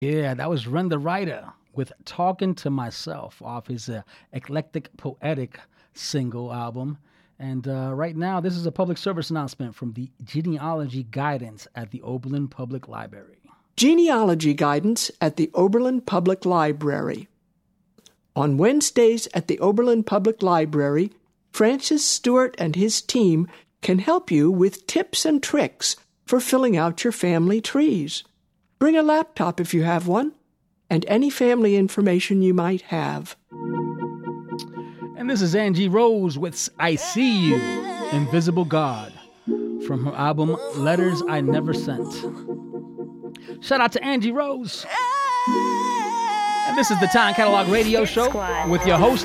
Yeah, that was Run the Writer with Talking to Myself off his Eclectic Poetic single album. And right now, this is a public service announcement from the Genealogy Guidance at the Oberlin Public Library. Genealogy Guidance at the Oberlin Public Library. On Wednesdays at the Oberlin Public Library, Francis Stewart and his team can help you with tips and tricks for filling out your family trees. Bring a laptop if you have one, and any family information you might have. And this is Angie Rose with I See You, Invisible God, from her album Letters I Never Sent. Shout out to Angie Rose. And this is the Time Catalog Radio Show with your host,